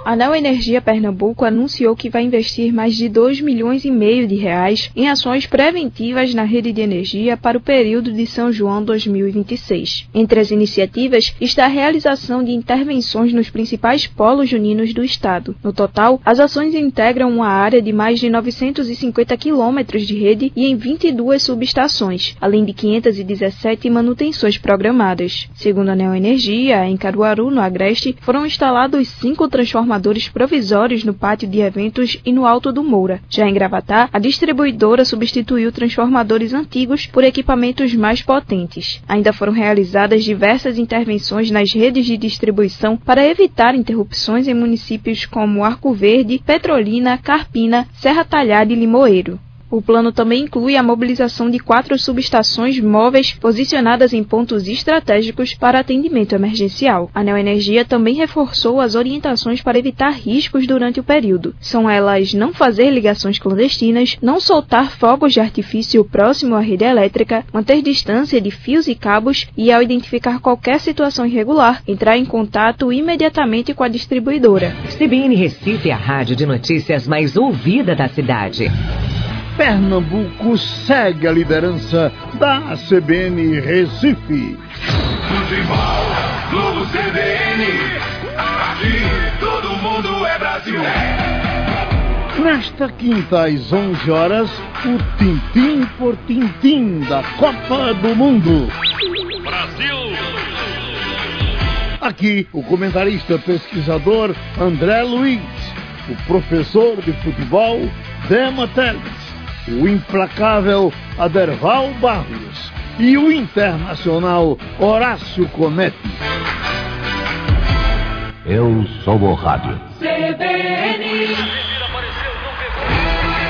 A Neoenergia Pernambuco anunciou que vai investir mais de 2,5 milhões de reais em ações preventivas na rede de energia para o período de São João 2026. Entre as iniciativas está a realização de intervenções nos principais polos juninos do estado. No total, as ações integram uma área de mais de 950 quilômetros de rede e em 22 subestações, além de 517 manutenções programadas. Segundo a Neoenergia, em Caruaru, no Agreste, foram instalados 5 transformadores provisórios no pátio de eventos e no Alto do Moura. Já em Gravatá, a distribuidora substituiu transformadores antigos por equipamentos mais potentes. Ainda foram realizadas diversas intervenções nas redes de distribuição para evitar interrupções em municípios como Arco Verde, Petrolina, Carpina, Serra Talhada e Limoeiro. O plano também inclui a mobilização de 4 subestações móveis posicionadas em pontos estratégicos para atendimento emergencial. A Neoenergia também reforçou as orientações para evitar riscos durante o período. São elas não fazer ligações clandestinas, não soltar fogos de artifício próximo à rede elétrica, manter distância de fios e cabos e, ao identificar qualquer situação irregular, entrar em contato imediatamente com a distribuidora. CBN Recife é a rádio de notícias mais ouvida da cidade. Pernambuco segue a liderança da CBN Recife. Futebol, Globo CBN, aqui todo mundo é Brasil. Nesta quinta às 11 horas, o Tintim por Tintim da Copa do Mundo. Brasil! Aqui, o comentarista pesquisador André Luiz, o professor de futebol Dema Teles, o implacável Aderval Barros e o internacional Horácio Comete. Eu sou o rádio.